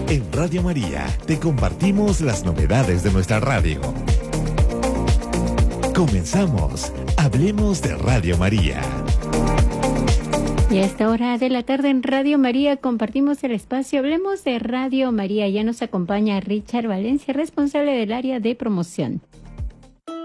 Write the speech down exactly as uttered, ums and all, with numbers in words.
En Radio María te compartimos las novedades de nuestra radio. Comenzamos. Hablemos de Radio María. Y a esta hora de la tarde en Radio María compartimos el espacio Hablemos de Radio María. Ya nos acompaña Richard Valencia, responsable del área de promoción.